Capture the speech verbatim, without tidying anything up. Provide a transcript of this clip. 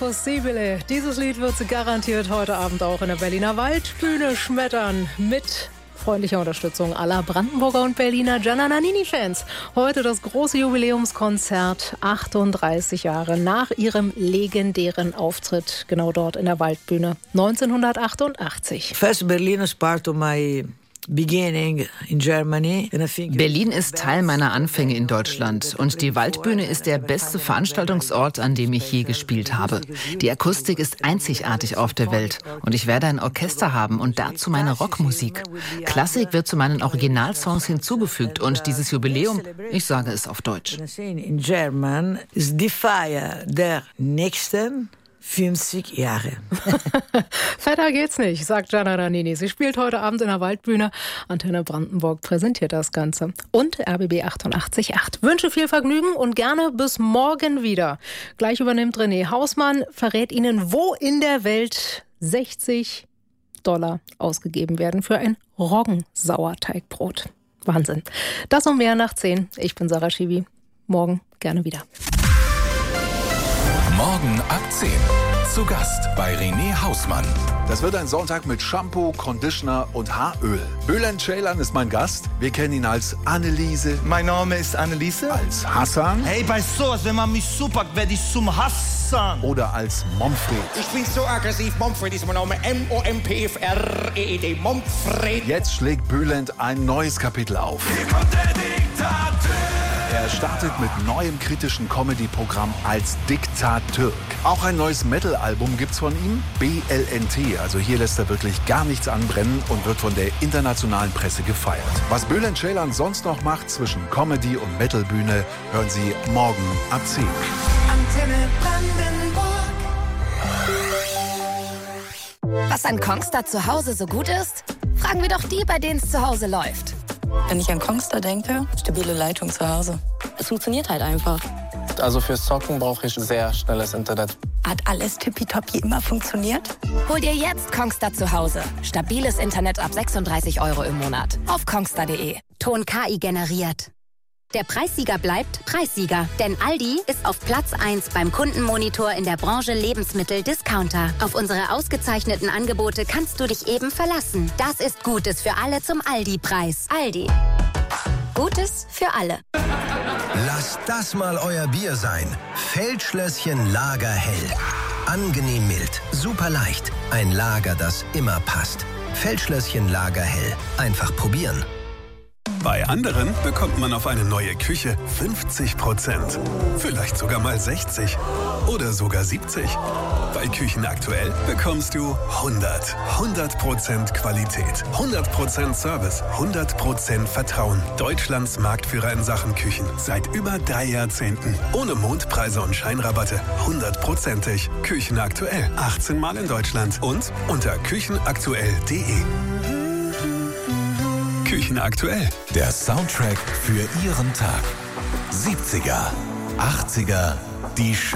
Impossibile. Dieses Lied wird sie garantiert heute Abend auch in der Berliner Waldbühne schmettern. Mit freundlicher Unterstützung aller Brandenburger und Berliner Gianna Nannini-Fans. Heute das große Jubiläumskonzert, achtunddreißig Jahre nach ihrem legendären Auftritt, genau dort in der Waldbühne, neunzehnhundertachtundachtzig. First Berlin is part of my beginning in Germany. Berlin ist Teil meiner Anfänge in Deutschland und die Waldbühne ist der beste Veranstaltungsort, an dem ich je gespielt habe. Die Akustik ist einzigartig auf der Welt und ich werde ein Orchester haben und dazu meine Rockmusik. Klassik wird zu meinen Originalsongs hinzugefügt und dieses Jubiläum, ich sage es auf Deutsch. In German ist die Feier der nächsten fünfzig Jahre. Fetter geht's nicht, sagt Gianna Nannini. Sie spielt heute Abend in der Waldbühne. Antenne Brandenburg präsentiert das Ganze. Und R B B achtundachtzig Komma acht. Wünsche viel Vergnügen und gerne bis morgen wieder. Gleich übernimmt René Hausmann, verrät Ihnen, wo in der Welt sechzig Dollar ausgegeben werden für ein Roggensauerteigbrot. Wahnsinn. Das und mehr nach zehn. Ich bin Sarah Schiwi. Morgen gerne wieder. Morgen ab zehn. Zu Gast bei René Hausmann. Das wird ein Sonntag mit Shampoo, Conditioner und Haaröl. Bülent Ceylan ist mein Gast. Wir kennen ihn als Anneliese. Mein Name ist Anneliese. Als Hassan. Hey, bei sowas, wenn man mich super, werde ich zum Hassan. Oder als Momfred. Ich bin so aggressiv. Momfred ist mein Name. M O M P F R E E D. Momfred. Jetzt schlägt Bülent ein neues Kapitel auf. Hier kommt der Diktator. Er startet mit neuem kritischen Comedy-Programm als Diktat-Türk. Auch ein neues Metal-Album gibt's von ihm, B L N T. Also hier lässt er wirklich gar nichts anbrennen und wird von der internationalen Presse gefeiert. Was Bülent Ceylan sonst noch macht zwischen Comedy und Metal-Bühne, hören Sie morgen ab zehn. Antenne Brandenburg. Was an Kongstar zu Hause so gut ist? Fragen wir doch die, bei denen es zu Hause läuft. Wenn ich an Kongstar denke, stabile Leitung zu Hause. Es funktioniert halt einfach. Also fürs Zocken brauche ich sehr schnelles Internet. Hat alles tippitoppi immer funktioniert? Hol dir jetzt Kongstar zu Hause. Stabiles Internet ab sechsunddreißig Euro im Monat. Auf kongstar punkt de. Ton K I generiert. Der Preissieger bleibt Preissieger, denn Aldi ist auf Platz eins beim Kundenmonitor in der Branche Lebensmittel-Discounter. Auf unsere ausgezeichneten Angebote kannst du dich eben verlassen. Das ist Gutes für alle zum Aldi-Preis. Aldi. Gutes für alle. Lasst das mal euer Bier sein. Feldschlösschen Lagerhell. Angenehm mild, super leicht. Ein Lager, das immer passt. Feldschlösschen Lagerhell. Einfach probieren. Bei anderen bekommt man auf eine neue Küche fünfzig Prozent. Vielleicht sogar mal sechzig oder sogar siebzig. Bei Küchen aktuell bekommst du hundert. hundert Prozent Qualität, hundert Prozent Service, hundert Prozent Vertrauen. Deutschlands Marktführer in Sachen Küchen. Seit über drei Jahrzehnten. Ohne Mondpreise und Scheinrabatte. hundertprozentig. Küchen aktuell. achtzehn Mal in Deutschland. Und unter küchenaktuell punkt de. Küchen aktuell. Der Soundtrack für Ihren Tag. siebziger, achtziger, die